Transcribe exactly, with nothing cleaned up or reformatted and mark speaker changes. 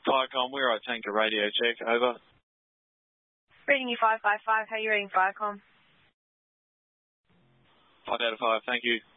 Speaker 1: Firecom, we're right tanker radio check, over.
Speaker 2: Reading you five five five, how are you reading Firecom?
Speaker 1: five out of five, thank you.